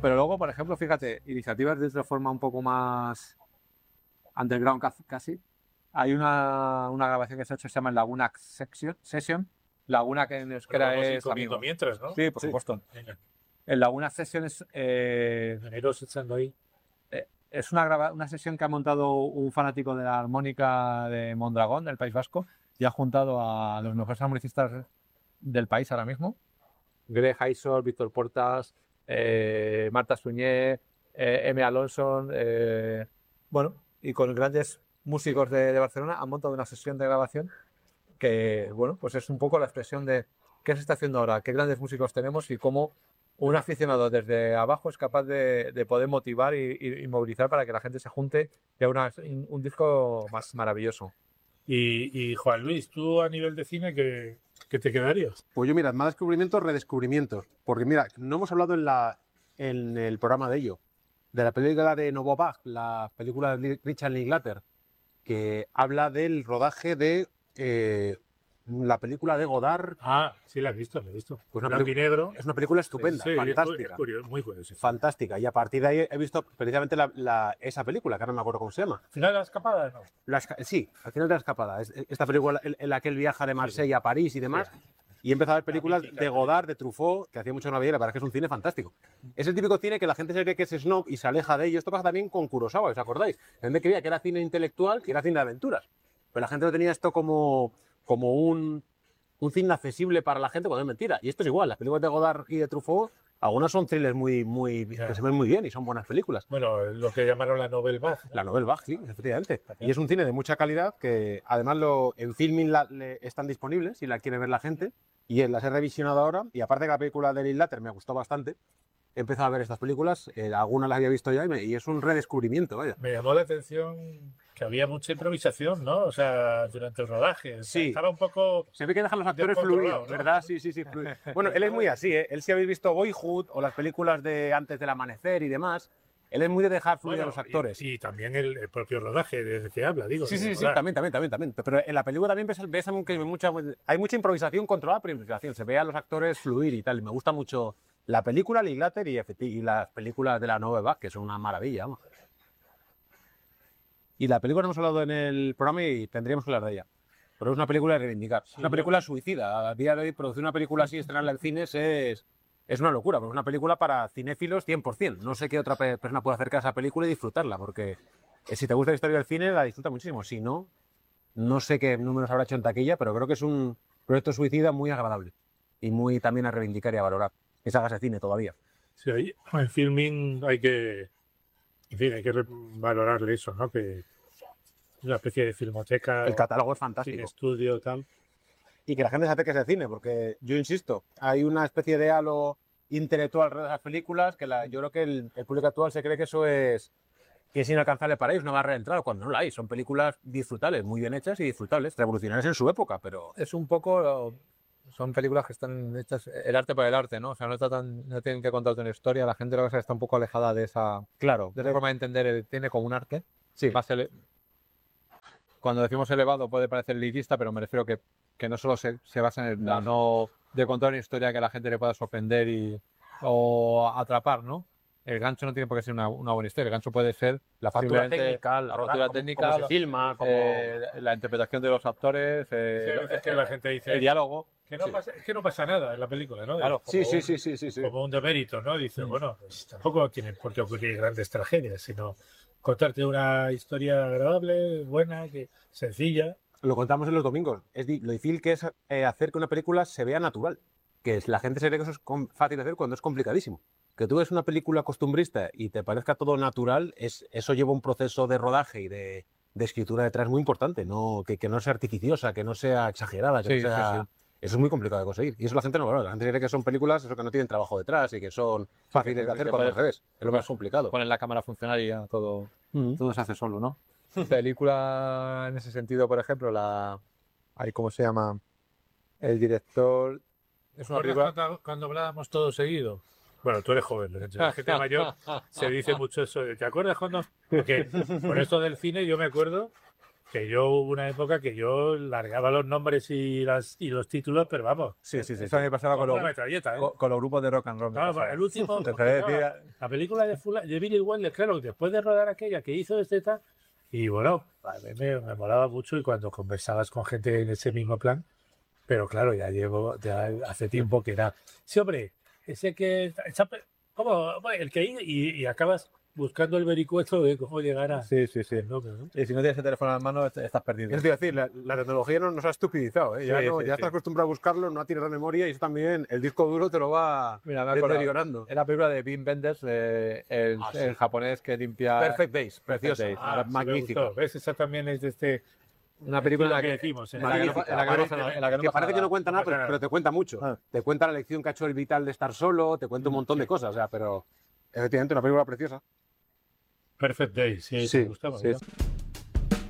Pero luego, por ejemplo, fíjate, iniciativas de otra forma un poco más underground casi. Hay una grabación que se ha hecho que se llama Laguna Session. Laguna, que en Pero euskera vamos a ir es comiendo amigo. mientras, ¿no? Sí, por supuesto. Venga, El Laguna Session iros echando ahí. es una sesión que ha montado un fanático de la armónica de Mondragón, del País Vasco, y ha juntado a los mejores armonicistas del país ahora mismo. Greg Haisor, Víctor Portas, Marta Suñé, M. Alonso, bueno, y con grandes músicos de Barcelona han montado una sesión de grabación que, bueno, pues es un poco la expresión de qué se está haciendo ahora, qué grandes músicos tenemos y cómo un aficionado desde abajo es capaz de poder motivar y movilizar para que la gente se junte y haga un disco más maravilloso. Y Juan Luis, tú a nivel de cine, ¿qué te quedarías? Pues yo, mira, más descubrimientos, redescubrimientos. Porque mira, no hemos hablado en el programa de ello. De la película de Novo Bach, la película de Richard Linklater, que habla del rodaje de la película de Godard. Ah, sí, la he visto. Pues Blanco y negro. Es una película estupenda, Sí, fantástica. es curioso, muy curioso. Fantástica. Y a partir de ahí he visto precisamente esa película, que ahora no me acuerdo cómo se llama. ¿Final de la escapada? No. Sí, al final de la escapada. Esta película en la que él viaja de Marsella a París y demás. Sí. Y he empezado a ver películas de Godard, de Truffaut, que hacía mucho que no veía, la verdad es que es un cine fantástico. Es el típico cine que la gente se cree que es snob y se aleja de ello. Esto pasa también con Kurosawa, ¿os acordáis? La gente creía que era cine intelectual, que era cine de aventuras. Pero la gente lo tenía esto como un cine accesible para la gente, cuando es mentira. Y esto es igual, las películas de Godard y de Truffaut, algunas son thrillers que se ven muy bien y son buenas películas. Bueno, lo que llamaron la Nouvelle Vague, ¿no? La Nouvelle Vague, sí, efectivamente. Y es un cine de mucha calidad que además en Filmin están disponibles si la quiere ver la gente. Y las he revisionado ahora. Y aparte que la película de Linklater me gustó bastante, he empezado a ver estas películas. Algunas las había visto ya y es un redescubrimiento, vaya. Me llamó la atención que había mucha improvisación, ¿no? O sea, durante el rodaje. Sí. Estaba un poco... Se ve que dejan los actores fluir, ¿no? ¿Verdad? Sí, fluir. Bueno, él es muy así, ¿eh? Él, si habéis visto Boyhood o las películas de Antes del Amanecer y demás, él es muy de dejar fluir a los actores. Y también el propio rodaje desde que habla, digo. Sí, también. Pero en la película también ves que hay mucha improvisación controlada por improvisación. Se ve a los actores fluir y tal. Y me gusta mucho la película Linklater y las películas de la Nouvelle Vague, que son una maravilla, vamos. Y la película no hemos hablado en el programa y tendríamos que hablar de ella. Pero es una película de reivindicar. Sí, es una película suicida. A día de hoy producir una película así y estrenarla en cines es una locura, porque es una película para cinéfilos 100%. No sé qué otra persona puede acercar a esa película y disfrutarla, porque si te gusta la historia del cine, la disfruta muchísimo. Si no, no sé qué números habrá hecho en taquilla, pero creo que es un proyecto suicida muy agradable y muy también a reivindicar y a valorar. Que se haga ese cine todavía. Sí, en Filmin hay que valorarle eso, ¿no? Que es una especie de filmoteca. El catálogo es fantástico. Sí, estudio, tal. Y que la gente se acerque a ese cine, porque yo insisto, hay una especie de halo intelectual alrededor de las películas que yo creo que el público actual se cree que eso es inalcanzable para ellos, una barrera de entrada, cuando no la hay. Son películas disfrutables, muy bien hechas y disfrutables, revolucionarias en su época, pero... Es un poco... Son películas que están hechas el arte por el arte, ¿no? O sea, no tienen que contarte una historia. La gente lo que está un poco alejada de esa... Claro. De esa forma de entender el cine como un arte. Sí. Cuando decimos elevado puede parecer elitista, pero me refiero que no solo se basa en no de contar una historia que a la gente le pueda sorprender o atrapar, ¿no? El gancho no tiene por qué ser una buena historia. El gancho puede ser la factura técnica, cómo se filma, la interpretación de los actores, es que la gente dice el diálogo. Es que no pasa nada en la película, ¿no? Claro, sí. Como un demérito, ¿no? Dice, bueno, pues tampoco tiene por qué ocurrir grandes tragedias, sino contarte una historia agradable, buena, sencilla. Lo contamos en los domingos. Lo difícil que es hacer que una película se vea natural. Que la gente se cree que eso es fácil de hacer cuando es complicadísimo. Que tú ves una película costumbrista y te parezca todo natural, eso lleva un proceso de rodaje y de escritura detrás muy importante, ¿no? Que no sea artificiosa, que no sea exagerada, que no sea... Sí. Eso es muy complicado de conseguir. Y eso la gente no valora. La gente cree que son películas que no tienen trabajo detrás y que son fáciles de hacer cuando al revés. Es lo más complicado. Ponen la cámara a funcionar y ya todo se hace solo, ¿no? Película en ese sentido, por ejemplo, ¿cómo se llama? El director... Es una película... Cuando hablábamos todo seguido. Bueno, tú eres joven, la gente mayor se dice mucho eso. ¿Te acuerdas cuando...? Porque con esto del cine yo me acuerdo que yo hubo una época que yo largaba los nombres y los títulos, pero vamos, Sí, sí, sí. Eso me pasaba con con los, una metralleta, ¿eh? con los grupos de rock and roll. me Claro, pasaba. el último, Te porque, decía- la película de Billy Wilder, claro, después de rodar aquella que hizo desde tal, y bueno, a mí me molaba mucho y cuando conversabas con gente en ese mismo plan, pero claro, ya hace tiempo que era, sí, hombre, ese que, ¿cómo? Bueno, el que y acabas buscando el vericueto de cómo llegar a Sí, sí, sí. al nombre, ¿no? Y si no tienes el teléfono en mano, estás perdido. Eso te iba a decir, la tecnología nos ha estupidizado, ¿eh? Ya, Sí, no- sí, ya sí. estás acostumbrado a buscarlo, no tienes la memoria y eso también, el disco duro te lo va Mira, me acuerdo. deteriorando. Es la película de Wim Wenders, el japonés que limpia. Perfect Days, preciosa, Days. Ah, sí me magnífica. gustó. ¿Ves? Esa también es de este Una película en lo la que que, decimos. en la que no, Magnífica. en la que no Parece- pasa nada, en la que no Que pasa parece que no nada. cuenta nada, No pasa nada. pero te cuenta mucho. Ah. Te cuenta la lección que ha hecho el Vital de estar solo, te cuenta un montón de cosas, o sea, pero efectivamente una película preciosa. Perfect Day, sí, Sí, te gustaba, sí. ¿no?